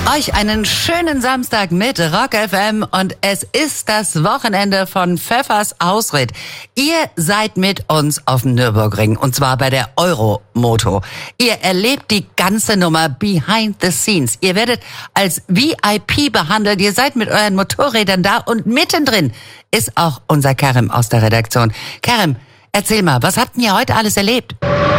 Euch einen schönen Samstag mit Rock FM und es ist das Wochenende von Pfeffers Ausritt. Ihr seid mit uns auf dem Nürburgring und zwar bei der Euromoto. Ihr erlebt die ganze Nummer behind the scenes. Ihr werdet als VIP behandelt. Ihr seid mit euren Motorrädern da und mittendrin ist auch unser Karim aus der Redaktion. Karim, erzähl mal, was habt ihr heute alles erlebt?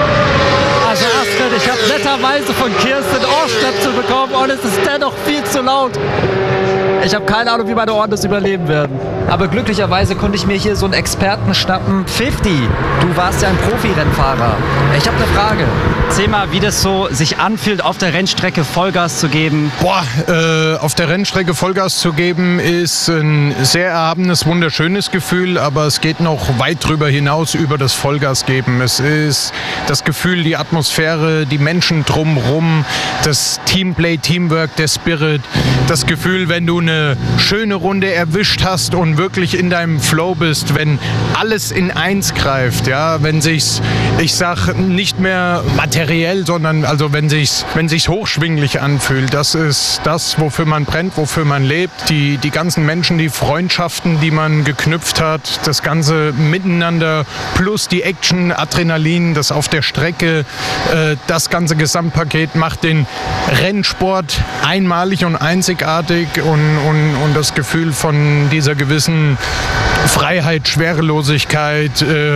Also Astrid, ich habe netterweise von Kirsten Ohrstöpsel bekommen und es ist dennoch viel zu laut. Ich habe keine Ahnung, wie meine Ohren das überleben werden. Aber glücklicherweise konnte ich mir hier so einen Experten schnappen. 50, du warst ja ein Profi-Rennfahrer. Ich habe eine Frage. Erzähl mal, wie das so sich anfühlt, auf der Rennstrecke Vollgas zu geben. Auf der Rennstrecke Vollgas zu geben ist ein sehr erhabenes, wunderschönes Gefühl, aber es geht noch weit drüber hinaus über das Vollgas geben. Es ist das Gefühl, die Atmosphäre, die Menschen drumherum, das Teamplay, Teamwork, der Spirit, das Gefühl, wenn du eine schöne Runde erwischt hast und wirklich in deinem Flow bist, wenn alles in eins greift, ja, wenn sich's, ich sag nicht mehr materiell, sondern also wenn sich's hochschwinglich anfühlt, das ist das, wofür man brennt, wofür man lebt, die ganzen Menschen, die Freundschaften, die man geknüpft hat, das ganze Miteinander plus die Action, Adrenalin, das auf der Strecke, das ganze Gesamtpaket macht den Rennsport einmalig und einzigartig und das Gefühl von dieser gewissen Freiheit, Schwerelosigkeit,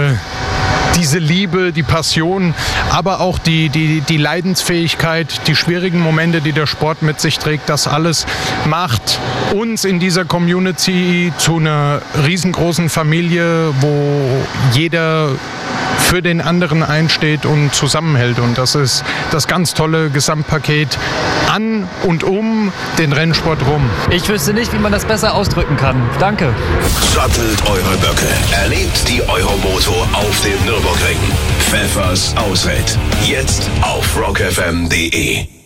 diese Liebe, die Passion, aber auch die Leidensfähigkeit, die schwierigen Momente, die der Sport mit sich trägt, das alles macht uns in dieser Community zu einer riesengroßen Familie, wo jeder für den anderen einsteht und zusammenhält. Und das ist das ganz tolle Gesamtpaket an und um den Rennsport rum. Ich wüsste nicht, wie man das besser ausdrücken kann. Danke. Sattelt eure Böcke. Erlebt die Euromoto auf dem Nürburgring. Pfeffers Ausritt. Jetzt auf rockfm.de.